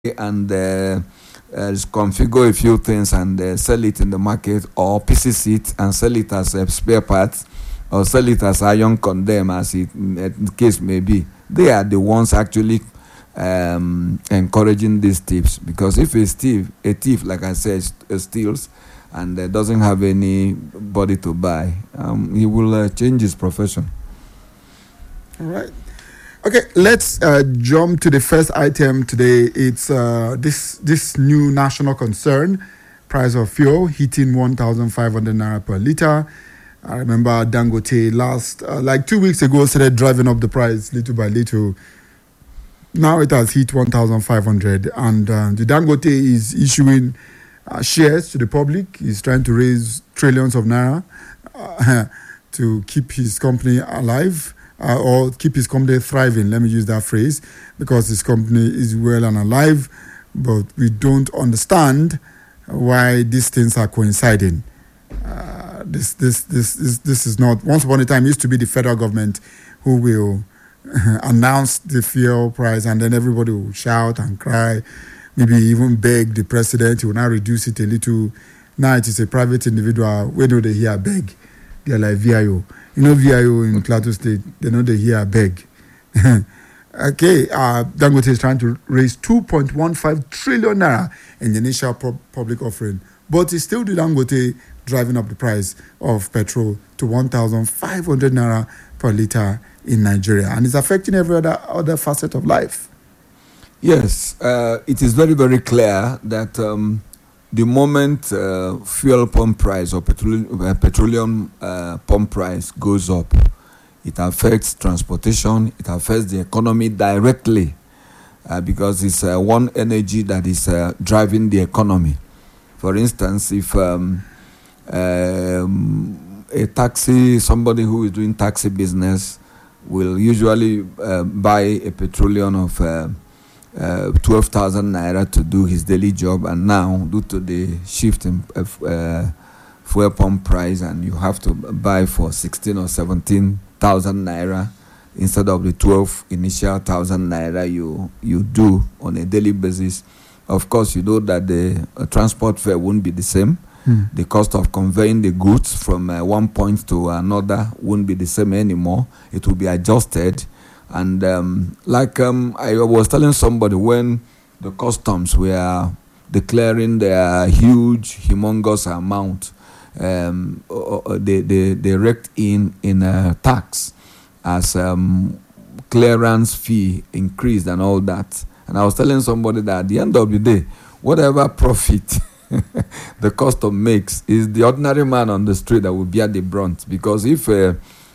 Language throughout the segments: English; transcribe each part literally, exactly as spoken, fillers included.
and uh, uh, configure a few things and uh, sell it in the market, or pieces it and sell it as a spare parts, or sell it as iron condemn, as it the case may be. They are the ones actually um, encouraging these thieves, because if a thief, a thief, like I said, steals and uh, doesn't have anybody to buy, um, he will uh, change his profession. All right. Okay, let's uh, jump to the first item today. It's uh, this this new national concern: price of fuel hitting one thousand five hundred naira per liter. I remember Dangote last, uh, like two weeks ago, started driving up the price little by little. Now it has hit one thousand five hundred, and uh, the Dangote is issuing uh, shares to the public. He's trying to raise trillions of naira uh, to keep his company alive. Uh, or keep his company thriving, let me use that phrase, because his company is well and alive, but we don't understand why these things are coinciding. Uh, this, this, this, this, this is not, once upon a time, it used to be the federal government who will announce the fuel price, and then everybody will shout and cry, maybe even beg the president. He will now reduce it a little. Now it is a private individual. Where do they hear beg? They're like V I O. You know V I O in Plateau State, they know they hear beg. Okay, uh, Dangote is trying to raise two point one five trillion naira in the initial pu- public offering, but it's still the Dangote driving up the price of petrol to one thousand five hundred naira per litre in Nigeria, and it's affecting every other, other facet of life. Yes, uh, it is very, very clear that um, the moment uh, fuel pump price or petroleum, uh, petroleum uh, pump price goes up, it affects transportation, it affects the economy directly, uh, because it's uh, one energy that is uh, driving the economy. For instance, if um, um, a taxi, somebody who is doing taxi business will usually uh, buy a petroleum of uh, Uh, twelve thousand naira to do his daily job, and now due to the shift in uh, uh, fuel pump price, and you have to buy for sixteen or seventeen thousand naira instead of the twelve initial thousand naira you you do on a daily basis. Of course, you know that the uh, transport fare won't be the same. Mm. The cost of conveying the goods from uh, one point to another won't be the same anymore. It will be adjusted. And um, like um, I was telling somebody, when the customs were declaring their huge, humongous amount, um, they, they, they raked in in a tax as um, clearance fee increased and all that. And I was telling somebody that at the end of the day, whatever profit the custom makes is the ordinary man on the street that will bear the brunt. Because if uh,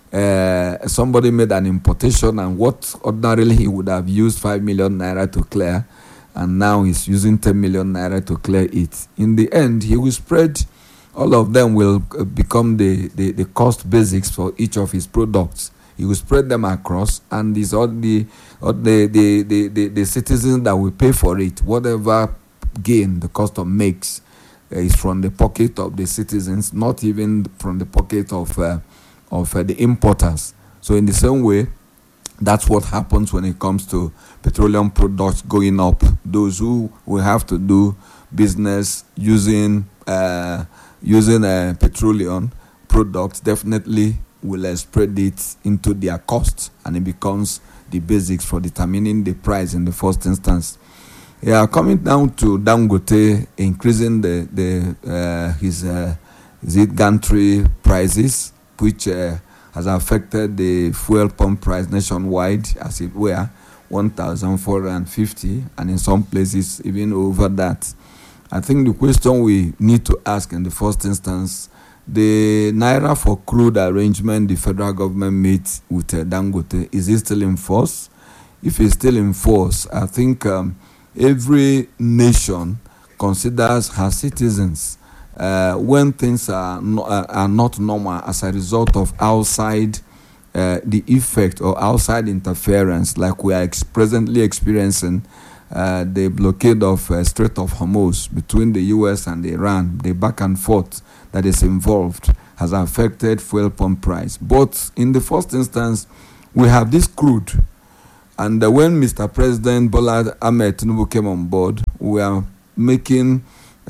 Uh, somebody made an importation, and what ordinarily he would have used five million naira to clear, and now he's using ten million naira to clear it, in the end he will spread, all of them will become the, the, the cost basics for each of his products. He will spread them across, and these all the, all the, the, the, the, the citizens that will pay for it, whatever gain the custom makes uh, is from the pocket of the citizens, not even from the pocket of uh, of uh, the importers. So in the same way, that's what happens when it comes to petroleum products going up. Those who will have to do business using uh, using uh, petroleum products definitely will uh, spread it into their costs, and it becomes the basics for determining the price in the first instance. Yeah, coming down to Dangote increasing the the uh, his uh, his gantry prices, which uh, has affected the fuel pump price nationwide, as it were, one thousand four hundred fifty, and in some places even over that. I think the question we need to ask in the first instance, the Naira for crude arrangement the federal government made with uh, Dangote, is it still in force? If it's still in force, I think um, every nation considers her citizens Uh, when things are, no, uh, are not normal as a result of outside uh, the effect or outside interference, like we are ex- presently experiencing uh, the blockade of uh, Strait of Hormuz between the U S and Iran, the back and forth that is involved has affected fuel pump price. But in the first instance, we have this crude And uh, when Mister President Bola Ahmed Tinubu came on board, we are making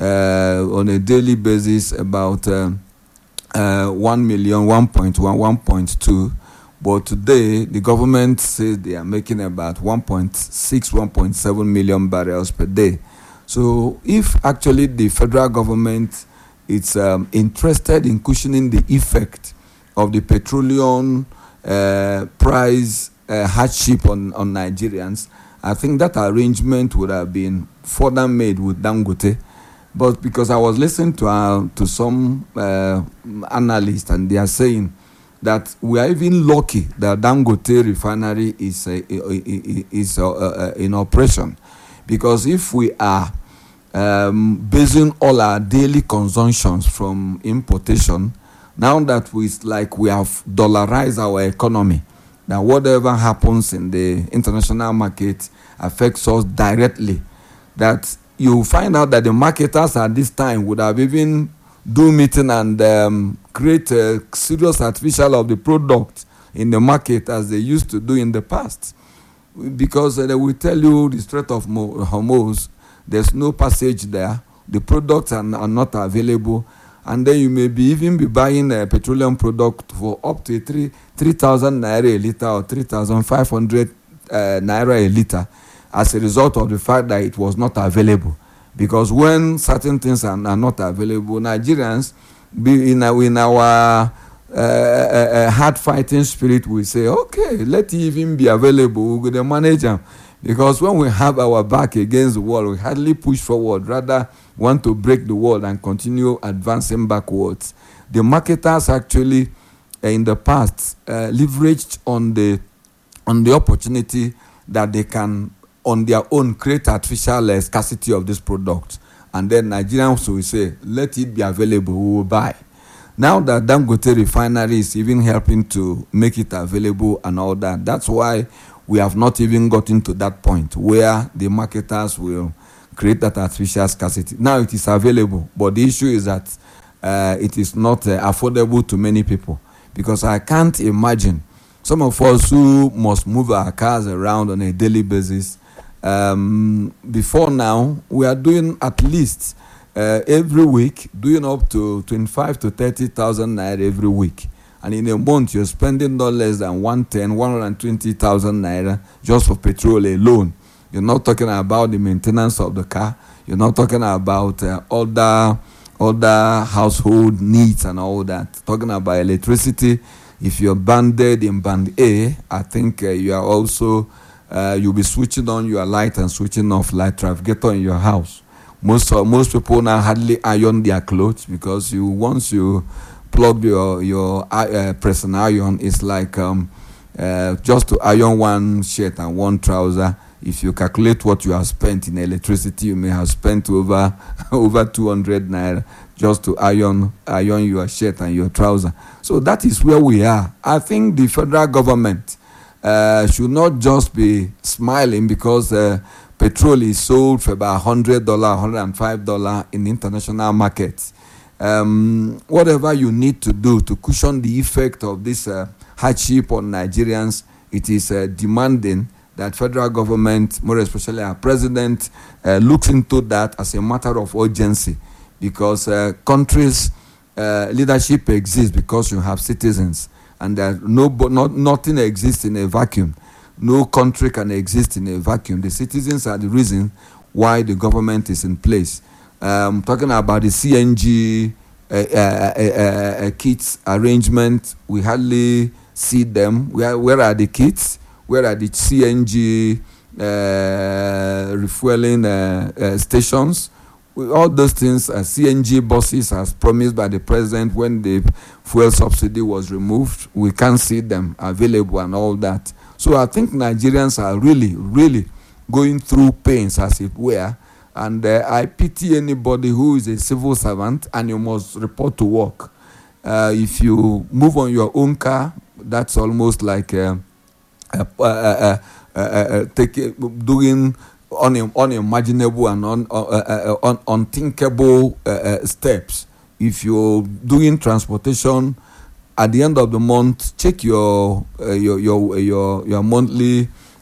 uh, on a daily basis about uh, uh, one million, one point one, one point two. But today, the government says they are making about one point six, one point seven million barrels per day. So if actually the federal government is um, interested in cushioning the effect of the petroleum uh, price uh, hardship on, on Nigerians, I think that arrangement would have been further made with Dangote. But because I was listening to uh, to some uh, analysts, and they are saying that we are even lucky that Dangote refinery is uh, is uh, uh, in operation, because if we are um, basing all our daily consumptions from importation, now that we like we have dollarized our economy, that whatever happens in the international market affects us directly, that you find out that the marketers at this time would have even do meeting and um, create a serious artificial of the product in the market as they used to do in the past. Because uh, they will tell you the Strait of Hormuz, there's no passage there, the products are, are not available, and then you may be even be buying a petroleum product for up to three three thousand naira a liter or three thousand five hundred uh, naira a liter as a result of the fact that it was not available. Because when certain things are, are not available, Nigerians, be in, our, in our uh, uh, hard fighting spirit, we say, okay, let it even be available, we're going to manage them. Because when we have our back against the wall, we hardly push forward, rather want to break the wall and continue advancing backwards. The marketers actually, uh, in the past, uh, leveraged on the on the opportunity that they can, on their own, create artificial uh, scarcity of this product. And then Nigerians will say, let it be available, we will buy. Now that Dangote refinery is even helping to make it available and all that, that's why we have not even gotten to that point where the marketers will create that artificial scarcity. Now it is available, but the issue is that uh, it is not uh, affordable to many people. Because I can't imagine some of us who must move our cars around on a daily basis. Um, before now, we are doing at least uh, every week, doing up to twenty-five to thirty thousand naira every week. And in a month, you're spending no less than one ten, one hundred twenty thousand naira just for petrol alone. You're not talking about the maintenance of the car. You're not talking about uh, other, other household needs and all that. Talking about electricity. If you're banded in band A, I think uh, you are also, uh, you'll be switching on your light and switching off light trafficator in your house. Most uh, most people now hardly iron their clothes, because you once you plug your your uh, press and iron, it's like um, uh, just to iron one shirt and one trouser. If you calculate what you have spent in electricity, you may have spent over over two hundred naira just to iron iron your shirt and your trouser. So that is where we are. I think the federal government uh, should not just be smiling because uh, petrol is sold for about one hundred dollars, one hundred five dollars in international markets. Um, whatever you need to do to cushion the effect of this uh, hardship on Nigerians, it is uh, demanding that federal government, more especially our president, uh, looks into that as a matter of urgency, because uh, countries' uh, leadership exists because you have citizens, and there no, not, nothing exists in a vacuum. No country can exist in a vacuum. The citizens are the reason why the government is in place. Um, talking about the C N G uh, uh, uh, uh, kits arrangement, we hardly see them. Where, where are the kits? Where are the C N G uh, refueling uh, uh, stations? All those things, uh, C N G buses, as promised by the president when the fuel subsidy was removed, we can't see them available and all that. So I think Nigerians are really, really going through pains, as it were. And uh, I pity anybody who is a civil servant and you must report to work. Uh, if you move on your own car, that's almost like uh, uh, uh, uh, uh, uh, take, doing un- unimaginable and un- uh, uh, uh, un- unthinkable uh, uh, steps. If you're doing transportation, at the end of the month, check your uh, your, your your your monthly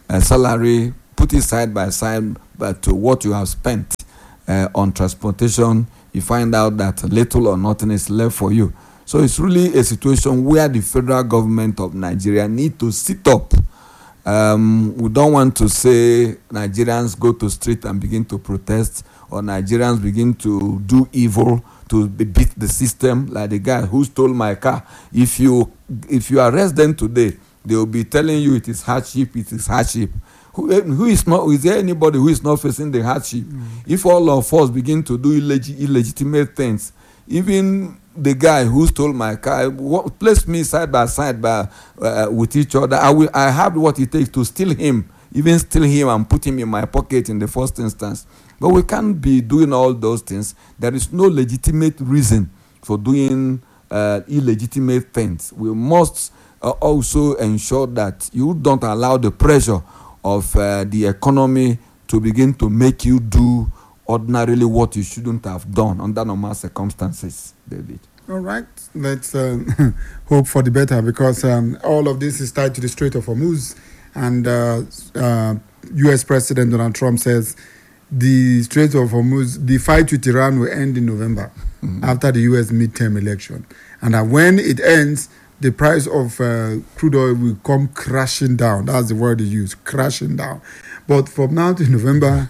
uh, salary, put it side by side, but to what you have spent uh, on transportation, you find out that little or nothing is left for you. So it's really a situation where the federal government of Nigeria need to sit up. Um, we don't want to say Nigerians go to street and begin to protest, or Nigerians begin to do evil to beat the system, like the guy who stole my car. If you if you arrest them today, they will be telling you it is hardship, it is hardship. Who, who is not? Is there anybody who is not facing the hardship? Mm. If all of us begin to do illeg- illegitimate things, even the guy who stole my car, what, place me side by side by, uh, with each other, I will. I have what it takes to steal him, even steal him and put him in my pocket in the first instance. But we can't be doing all those things. There is no legitimate reason for doing uh, illegitimate things. We must uh, also ensure that you don't allow the pressure of uh, the economy to begin to make you do ordinarily what you shouldn't have done under normal circumstances, David. All right, let's uh, hope for the better, because um, all of this is tied to the Strait of Hormuz, and uh, uh, U S President Donald Trump says the Strait of Hormuz, the fight with Iran will end in November mm-hmm. after the U S midterm election, and that when it ends, the price of uh, crude oil will come crashing down. That's the word they use, crashing down. But from now to November,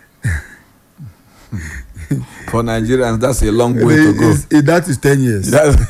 for Nigerians, that's a long way to go. It, that is ten years.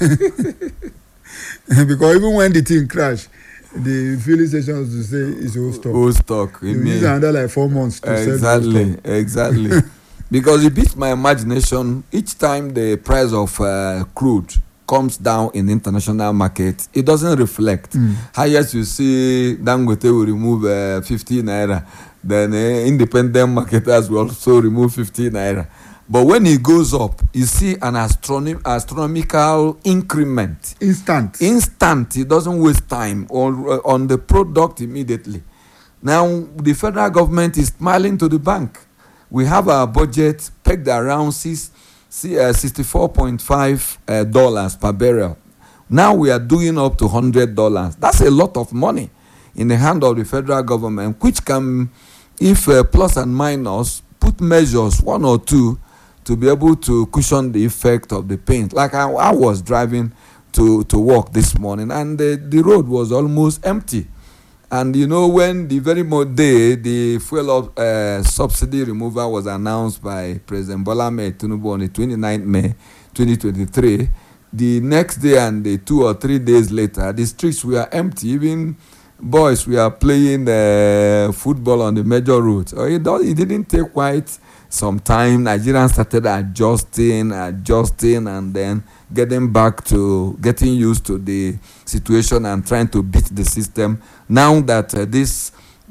Because even when the thing crash, the filling stations will say it's old stock. Old stock. You need another like four months to exactly, sell. Exactly, exactly. Because it beats my imagination. Each time the price of uh, crude comes down in the international market, it doesn't reflect. Mm. Highest you see, Dangote will remove uh, fifteen naira. Then uh, independent marketers will also remove fifteen naira. But when it goes up, you see an astronom- astronomical increment. Instant. Instant. It doesn't waste time on, uh, on the product immediately. Now, the federal government is smiling to the bank. We have our budget pegged around six, uh, sixty-four point five uh, dollars per barrel. Now we are doing up to one hundred dollars. That's a lot of money in the hand of the federal government, which can, if uh, plus and minus, put measures, one or two, to be able to cushion the effect of the pain. Like I, I was driving to, to work this morning, and the, the road was almost empty. And you know, when the very day the fuel of, uh, subsidy removal was announced by President Bola Ahmed Tinubu on the twenty-ninth of May twenty twenty-three, the next day and the two or three days later, the streets were empty. Even boys were playing uh, football on the major roads. So it, it didn't take quite some time. Nigerians started adjusting, adjusting, and then getting back to getting used to the situation and trying to beat the system. Now that uh, this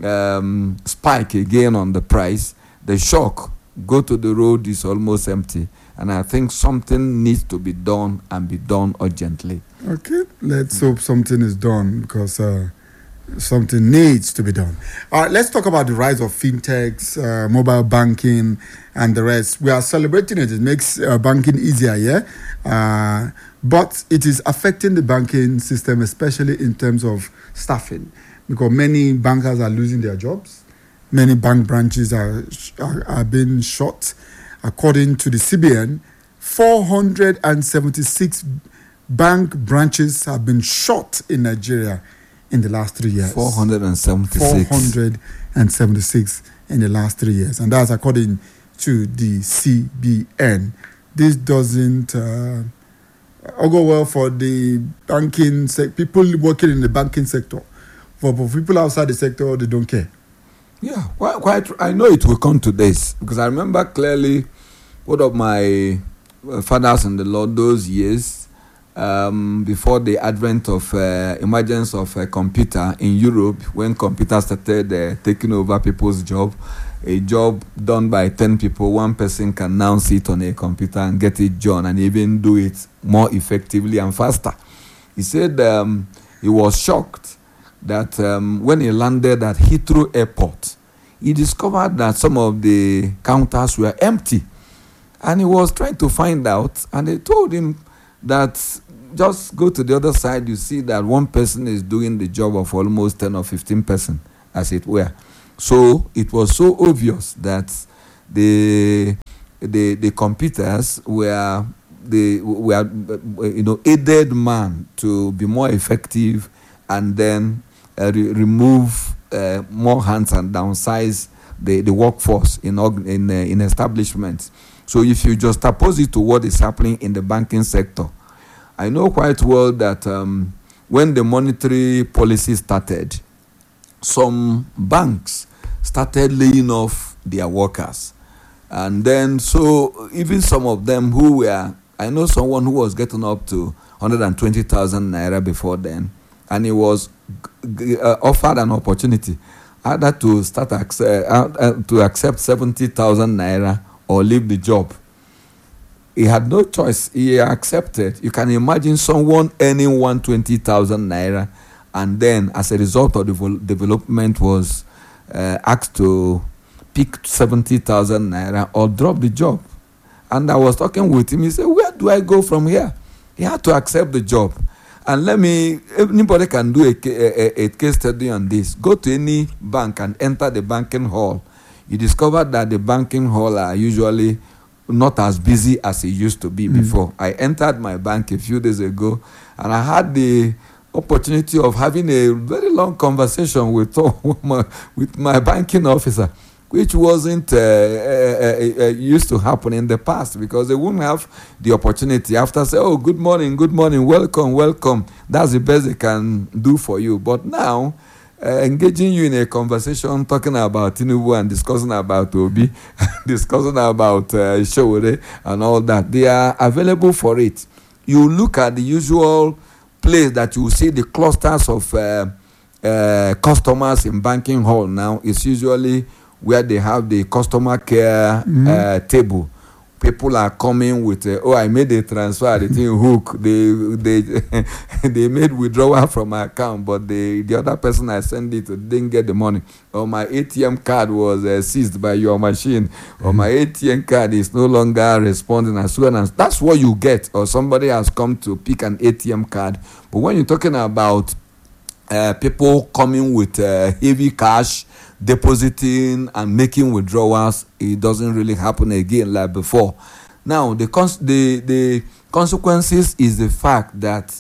um, spike again on the price, the shock, go to the road is almost empty. And I think something needs to be done and be done urgently. Okay, let's hope something is done, because uh, something needs to be done. All right, let's talk about the rise of fintechs, uh, mobile banking, and the rest. We are celebrating it. It makes uh, banking easier, yeah? Uh, but it is affecting the banking system, especially in terms of staffing, because many bankers are losing their jobs. Many bank branches are, are, are being shut. According to the C B N, four hundred seventy-six bank branches have been shut in Nigeria in the last three years. four hundred seventy-six. four hundred seventy-six in the last three years. And that's according to the C B N. This doesn't uh, go well for the banking sector, people working in the banking sector. For, for people outside the sector, they don't care. Yeah, quite, quite. I know it will come to this, because I remember clearly one of my fathers in the Lord those years, um, before the advent of uh, emergence of a computer in Europe, when computers started uh, taking over people's job. A job done by ten people, one person can now sit on a computer and get it done, and even do it more effectively and faster. He said um, he was shocked that um, when he landed at Heathrow Airport, he discovered that some of the counters were empty. And he was trying to find out, and they told him that just go to the other side, you see that one person is doing the job of almost ten or fifteen person, as it were. So it was so obvious that the the the computers were the were you know aided man to be more effective, and then uh, re- remove uh, more hands and downsize the, the workforce in org- in uh, in establishments. So if you just oppose it to what is happening in the banking sector, I know quite well that um, when the monetary policy started, some banks started laying off their workers. And then, so even some of them who were, I know someone who was getting up to one hundred twenty thousand naira before then, and he was g- uh, offered an opportunity either to start accept, uh, uh, to accept seventy thousand naira or leave the job. He had no choice. He accepted. You can imagine someone earning one hundred twenty thousand naira, and then as a result of the vol- development was uh, asked to pick seventy thousand naira or drop the job. And I was talking with him. He said, where do I go from here? He had to accept the job. And let me, anybody can do a, a, a case study on this. Go to any bank and enter the banking hall. You discover that the banking hall are usually not as busy as it used to be mm. before. I entered my bank a few days ago, and I had the opportunity of having a very long conversation with, my, with my banking officer, which wasn't uh, uh, uh, used to happen in the past, because they wouldn't have the opportunity after say, oh, good morning, good morning, welcome, welcome. That's the best they can do for you. But now, uh, engaging you in a conversation, talking about Tinubu and discussing about Obi, discussing about uh, Showore and all that, they are available for it. You look at the usual place that you see the clusters of uh, uh, customers in banking hall now. It's usually where they have the customer care mm-hmm. uh, table. People are coming with, uh, oh, I made a transfer, the thing hook, they they they made withdrawal from my account, but the, the other person I sent it to didn't get the money. Or my A T M card was uh, seized by your machine, mm-hmm. or my A T M card is no longer responding, and so on. And that's what you get. Or somebody has come to pick an A T M card. But when you're talking about uh, people coming with uh, heavy cash, depositing and making withdrawals, it doesn't really happen again like before. Now, the cons- the the consequences is the fact that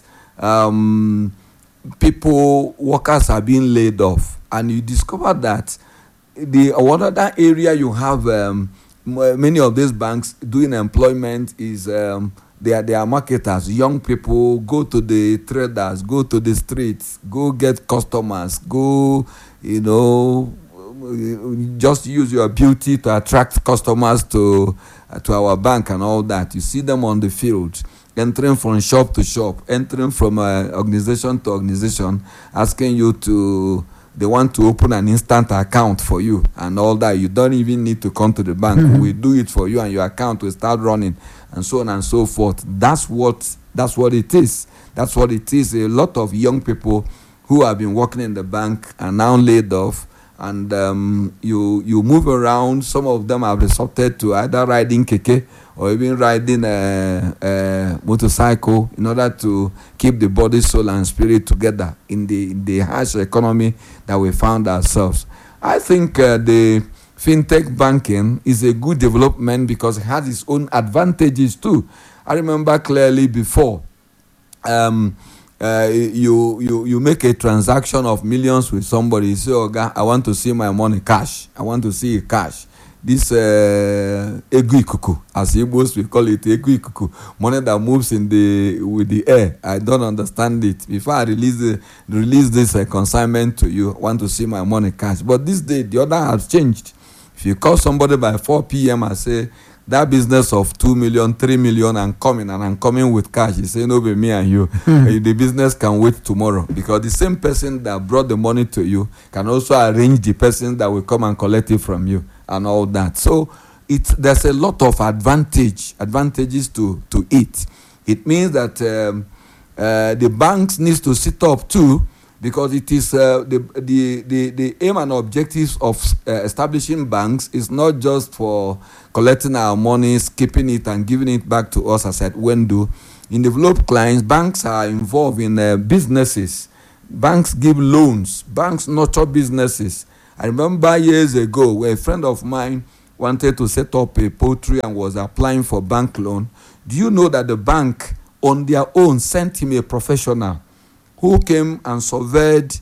um, people, workers are being laid off, and you discover that the one other area you have um, many of these banks doing employment is um, they are they are marketers. Young people go to the traders, go to the streets, go get customers, go, you know, just use your beauty to attract customers to uh, to our bank and all that. You see them on the field, entering from shop to shop, entering from uh, organization to organization, asking you to, they want to open an instant account for you and all that. You don't even need to come to the bank. Mm-hmm. We do it for you, and your account will start running, and so on and so forth. That's what that's what it is. That's what it is. A lot of young people who have been working in the bank are now laid off. And um, you you move around. Some of them have resorted to either riding keke or even riding a, a motorcycle in order to keep the body, soul, and spirit together in the in the harsh economy that we found ourselves. I think uh, the fintech banking is a good development because it has its own advantages too. I remember clearly before. Um, Uh, you you you make a transaction of millions with somebody. You say, oh God, I want to see my money cash. I want to see it cash. This uh, egu ikuku, as Igbos we call it, egu ikuku, money that moves in the with the air. I don't understand it. Before I release the, release this uh, consignment to you, I want to see my money cash. But this day, the order has changed. If you call somebody by four p.m. and say, that business of two million, three million, and coming, and I'm coming with cash, you say, no, be me and you. The business can wait tomorrow, because the same person that brought the money to you can also arrange the person that will come and collect it from you and all that. So it's, there's a lot of advantage, advantages to, to it. It means that um, uh, the banks needs to sit up too, because it is uh, the, the the the aim and objectives of uh, establishing banks is not just for collecting our money, skipping it, and giving it back to us as at when do. In developed clients, banks are involved in uh, businesses. Banks give loans. Banks nurture businesses. I remember years ago where a friend of mine wanted to set up a poultry and was applying for bank loan. Do you know that the bank on their own sent him a professional who came and surveyed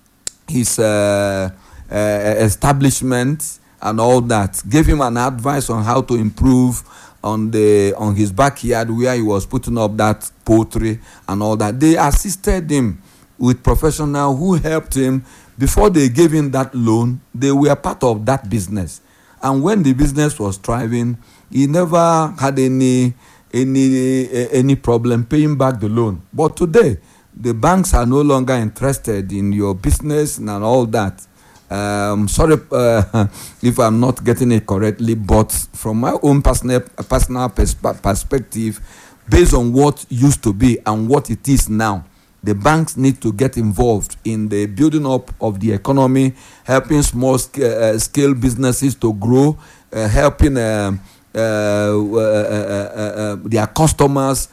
his uh, uh, establishment and all that, gave him an advice on how to improve on the on his backyard where he was putting up that poultry and all that. They assisted him with professionals who helped him. Before they gave him that loan, they were part of that business. And when the business was thriving, he never had any any any problem paying back the loan. But today, the banks are no longer interested in your business and all that. Um, sorry uh, if I'm not getting it correctly, but from my own personal personal persp- perspective, based on what used to be and what it is now, the banks need to get involved in the building up of the economy, helping small sc- uh, scale businesses to grow, uh, helping uh, uh, uh, uh, uh, uh, their customers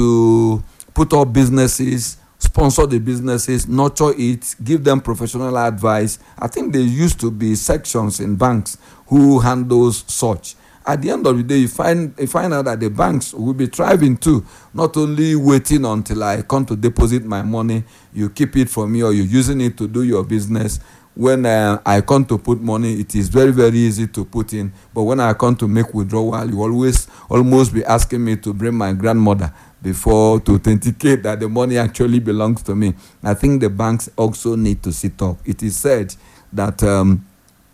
to put up businesses, sponsor the businesses, nurture it, give them professional advice. I think there used to be sections in banks who handles such. At the end of the day, you find you find out that the banks will be thriving too, not only waiting until I come to deposit my money, you keep it for me, or you're using it to do your business. When uh, I come to put money, it is very, very easy to put in. But when I come to make withdrawal, you always almost be asking me to bring my grandmother before to authenticate that the money actually belongs to me. I think the banks also need to sit up. It is said that um,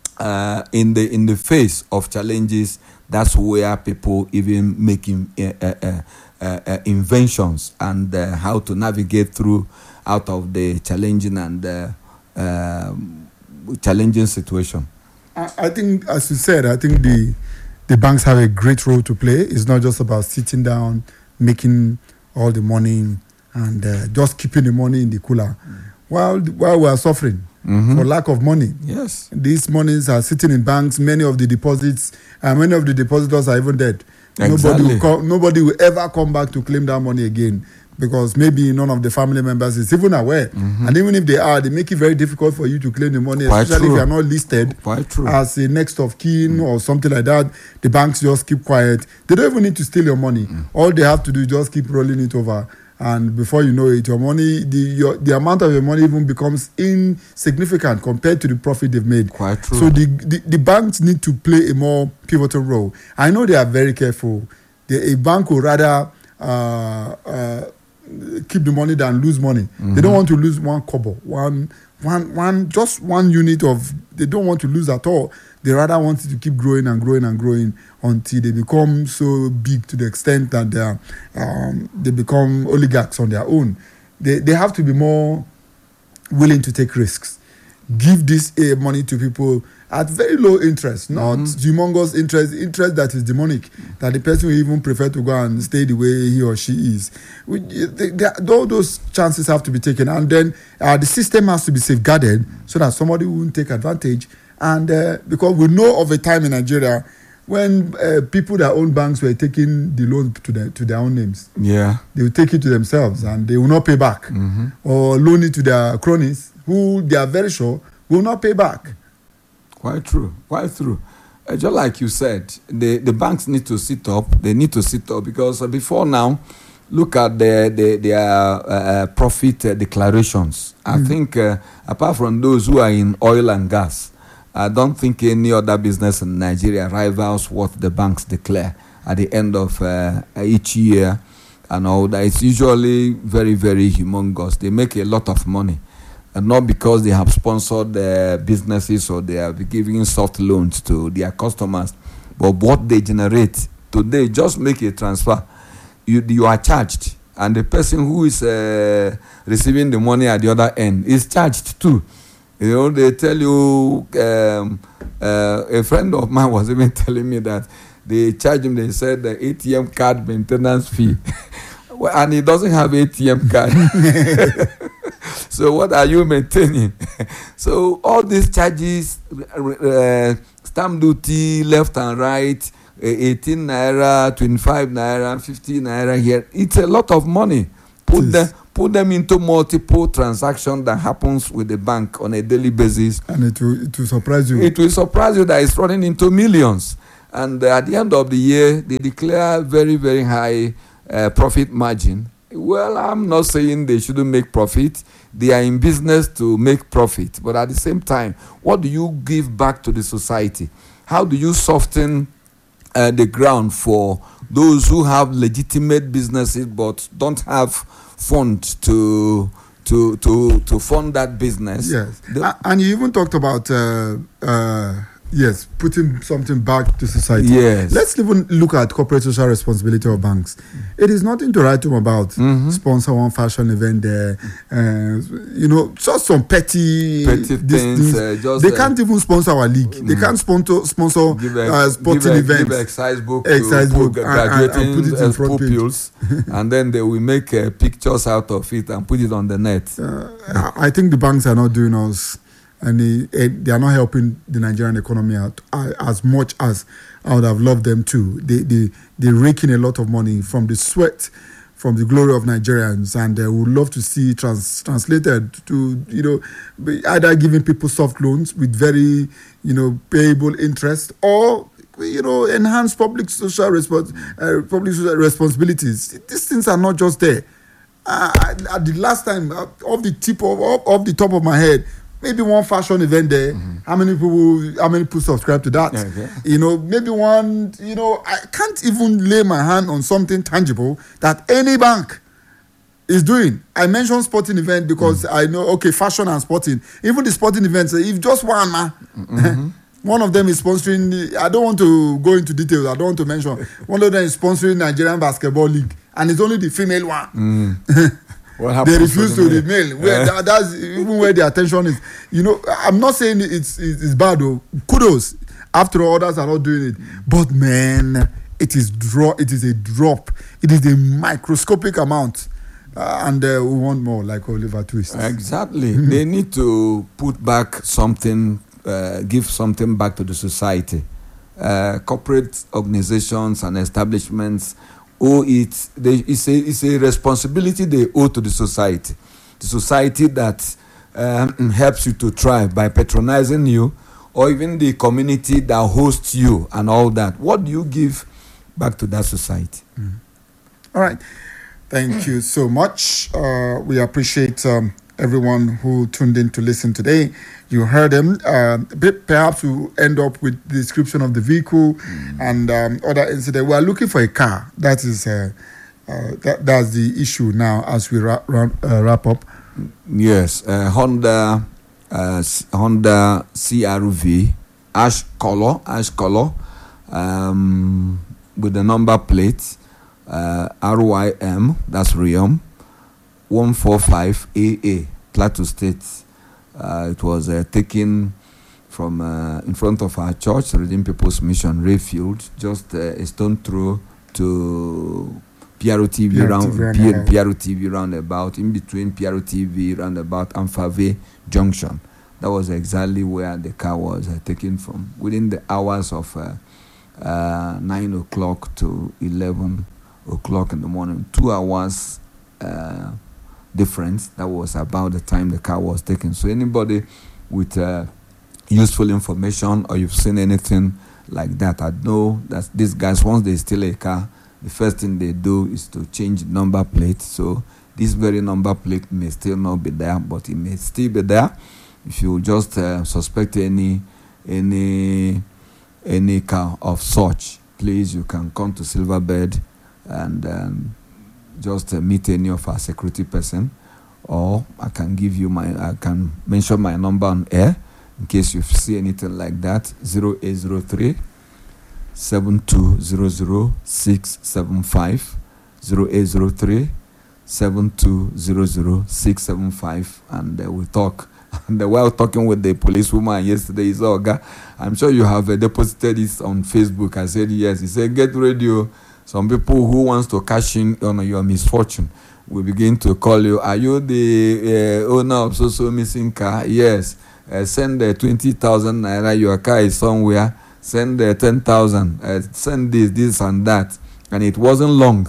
uh, in the in the face of challenges, that's where people even making uh, uh, uh, uh, inventions and uh, how to navigate through out of the challenging and uh, uh, challenging situation. I, I think, as you said, I think the the banks have a great role to play. It's not just about sitting down, making all the money and uh, just keeping the money in the cooler mm. while while we are suffering mm-hmm. for lack of money. Yes, these monies are sitting in banks. Many of the deposits, and uh, many of the depositors are even dead. Exactly. Nobody will call, nobody will ever come back to claim that money again, because maybe none of the family members is even aware. Mm-hmm. And even if they are, they make it very difficult for you to claim the money, Quite especially true. if you are not listed Quite true. as a next of kin mm. or something like that. The banks just keep quiet. They don't even need to steal your money. Mm. All they have to do is just keep rolling it over. And before you know it, your money, the your, the amount of your money even becomes insignificant compared to the profit they've made. Quite true. So the, the, the banks need to play a more pivotal role. I know they are very careful. The, a bank will rather uh, uh, keep the money than lose money. Mm-hmm. They don't want to lose one kobo, one, one, one, just one unit of. They don't want to lose at all. They rather want it to keep growing and growing and growing until they become so big to the extent that they are, um, they become oligarchs on their own. They they have to be more willing to take risks. Give this uh, money to people at very low interest, not mm-hmm. humongous interest, interest that is demonic, that the person will even prefer to go and stay the way he or she is. We, they, they, all those chances have to be taken, and then uh, the system has to be safeguarded so that somebody won't take advantage. And uh, because we know of a time in Nigeria when uh, people that own banks were taking the loan to their, to their own names. Yeah. They will take it to themselves and they will not pay back. Mm-hmm. Or loan it to their cronies who they are very sure will not pay back. Quite true. Quite true. Uh, just like you said, the, the banks need to sit up. They need to sit up because uh, before now, look at their, their, their uh, profit uh, declarations. Mm-hmm. I think uh, apart from those who are in oil and gas, I don't think any other business in Nigeria rivals what the banks declare at the end of uh, each year and all that. It's usually very, very humongous. They make a lot of money. And not because they have sponsored their businesses or they are giving soft loans to their customers, but what they generate today, just make a transfer. You, you are charged, and the person who is uh, receiving the money at the other end is charged too. You know, they tell you, um, uh, a friend of mine was even telling me that they charge him, they said the A T M card maintenance fee. And he doesn't have A T M card. So what are you maintaining? So all these charges, uh, stamp duty, left and right, eighteen naira, twenty-five naira, fifty naira here, it's a lot of money. Put them, put them into multiple transactions that happens with the bank on a daily basis. And it will, it will surprise you. It will surprise you that it's running into millions. And uh, at the end of the year, they declare very, very high uh, profit margin. Well, I'm not saying they shouldn't make profit. They are in business to make profit. But at the same time, what do you give back to the society? How do you soften uh, the ground for those who have legitimate businesses but don't have funds to to to to fund that business? Yes, The- A- and you even talked about uh, uh, yes, putting something back to society. Yes. Let's even look at corporate social responsibility of banks. It is nothing to write home about. Mhm. Sponsor one fashion event there, uh, you know, just some petty, Petty these things, uh, just, they uh, can't even sponsor our league. They can't sponsor sponsor give a, uh, sporting give a, events. give a exercise book Exercise to book pu- and- and- and graduating put it in uh, front page. pupils, and then they will make uh, pictures out of it and put it on the net. Uh, I I think the banks are not doing us, and they, eh, they are not helping the Nigerian economy out uh, as much as I would have loved them to. They they they rake in a lot of money from the sweat, from the glory of Nigerians, and they would love to see trans, translated to, you know, be either giving people soft loans with very, you know, payable interest, or, you know, enhance public social respons- uh, public social responsibilities. These things are not just there. Uh, at the last time, uh, off the tip of off, off the top of my head, maybe one fashion event there. How many people? How many people subscribe to that? Okay. You know, maybe one. You know, I can't even lay my hand on something tangible that any bank is doing. I mentioned sporting event because I know, okay, fashion and sporting. Even the sporting events, if just one, man. One of them is sponsoring. the- I don't want to go into details. I don't want to mention. One of them is sponsoring Nigerian Basketball League, and it's only the female one. What They happens refuse to to the the male? male. Where that, that's even where the attention is. You know, I'm not saying it's it's, it's bad though. Kudos. After all, others are not doing it. But man, it is draw. It is a drop. It is a microscopic amount, uh, and uh, we want more, like Oliver Twist. Exactly. They need to put back something, uh, give something back to the society. Uh, corporate organizations and establishments owe it. They, it's, a, it's a responsibility they owe to the society. The society that um, helps you to thrive by patronizing you, or even the community that hosts you and all that. What do you give back to that society? All right. Thank you so much. Uh, we appreciate um, everyone who tuned in to listen today. You heard them. Uh, pe- perhaps we'll end up with the description of the vehicle and um, other incident. We are looking for a car. That is uh, uh, that, that's the issue now as we wrap, wrap, uh, wrap up. Yes, uh, Honda, uh, S- Honda C R V, ash color, ash color, um, with the number plate, uh, R Y M, that's Riom, one four five A A, Plateau State. Uh, it was uh, taken from uh, in front of our church, Redeemed People's Mission, Rayfield, just uh, a stone throw to P R O T V P R O T V round, roundabout. P R O T V roundabout, in between P R O T V roundabout and Fave Junction. That was exactly where the car was uh, taken from. Within the hours of uh, uh, nine o'clock to eleven o'clock in the morning, two hours uh, difference. That was about the time the car was taken. So anybody with uh, useful information, or you've seen anything like that, I know that these guys, once they steal a car, the first thing they do is to change the number plate. So this very number plate may still not be there, but it may still be there. If you just uh, suspect any any any car of such, please, you can come to Silverbird and um, just uh, meet any of our security person, or I can give you my I can mention my number on air in case you see anything like that. Zero eight zero three seven two zero zero six seven five, zero eight zero three seven two zero zero six seven five, and uh, we'll talk. And uh, while talking with the policewoman yesterday, he said, "Oga, I'm sure you have uh, deposited this on Facebook." I said, "Yes." He said, "Get ready. oh. Some people who wants to cash in on your misfortune will begin to call you. Are you the uh, owner of so-so missing car? Yes. Uh, send the twenty thousand naira. Your car is somewhere. Send the ten thousand. Uh, send this, this, and that." And it wasn't long.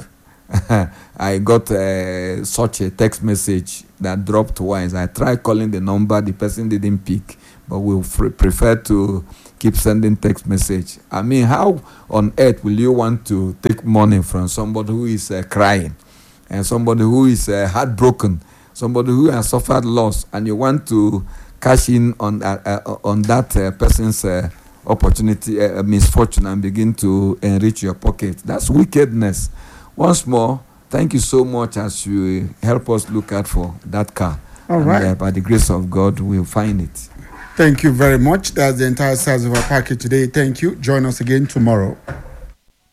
I got uh, such a text message that dropped twice. I tried calling the number, the person didn't pick, but we f- prefer to keep sending text message. I mean, how on earth will you want to take money from somebody who is uh, crying, and somebody who is uh, heartbroken, somebody who has suffered loss, and you want to cash in on uh, uh, on that uh, person's uh, opportunity, uh, misfortune, and begin to enrich your pocket? That's wickedness. Once more, thank you so much as you help us look out for that car. All and, right. Uh, by the grace of God, we'll find it. Thank you very much. That's the entire size of our package today. Thank you. Join us again tomorrow.